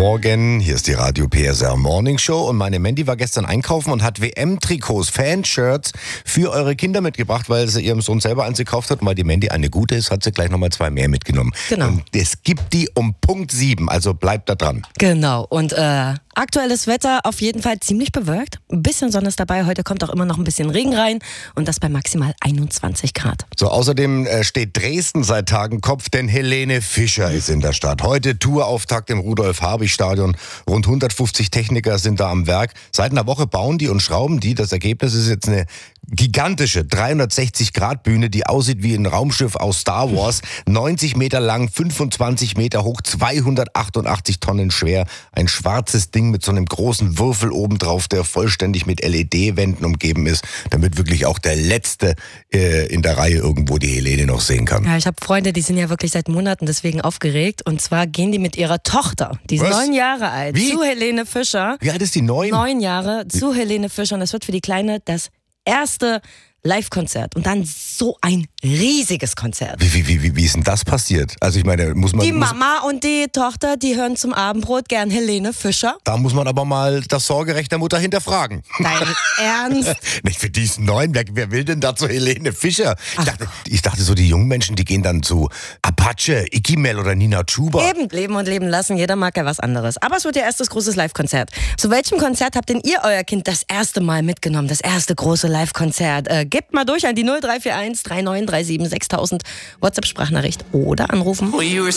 Morgen, hier ist die Radio PSR Morning Show und meine Mandy war gestern einkaufen und hat WM-Trikots, Fanshirts für eure Kinder mitgebracht, weil sie ihrem Sohn selber eins gekauft hat und weil die Mandy eine gute ist, hat sie gleich nochmal 2 mehr mitgenommen. Genau. Und es gibt die um Punkt 7, also bleibt da dran. Genau, und aktuelles Wetter auf jeden Fall ziemlich bewölkt. Ein bisschen Sonne ist dabei, heute kommt auch immer noch ein bisschen Regen rein und das bei maximal 21 Grad. So, außerdem steht Dresden seit Tagen Kopf, denn Helene Fischer ist in der Stadt. Heute Tourauftakt im Rudolf-Habich-Stadion. Rund 150 Techniker sind da am Werk. Seit einer Woche bauen die und schrauben die. Das Ergebnis ist jetzt eine gigantische 360-Grad-Bühne, die aussieht wie ein Raumschiff aus Star Wars. 90 Meter lang, 25 Meter hoch, 288 Tonnen schwer. Ein schwarzes Ding mit so einem großen Würfel obendrauf, der vollständig mit LED-Wänden umgeben ist, damit wirklich auch der Letzte in der Reihe irgendwo die Helene noch sehen kann. Ja, ich habe Freunde, die sind ja wirklich seit Monaten deswegen aufgeregt. Und zwar gehen die mit ihrer Tochter, die ist 9 Jahre alt, zu Helene Fischer. Wie alt ist die? 9? 9 Jahre, zu Helene Fischer. Und das wird für die Kleine das erste Live-Konzert und dann so ein riesiges Konzert. Wie ist denn das passiert? Also ich meine, Die Mama und die Tochter, die hören zum Abendbrot gern Helene Fischer. Da muss man aber mal das Sorgerecht der Mutter hinterfragen. Dein Ernst? Nicht für diesen 9, wer will denn da zu Helene Fischer? Ich dachte so, die jungen Menschen, die gehen dann zu Apache, Ikimel oder Nina Chuba. Eben, leben und leben lassen, jeder mag ja was anderes. Aber es wird ihr erstes großes Live-Konzert. Zu welchem Konzert habt denn ihr euer Kind das erste Mal mitgenommen? Das erste große Live-Konzert? Gebt mal durch an die 0341 3937 6000 WhatsApp-Sprachnachricht oder anrufen.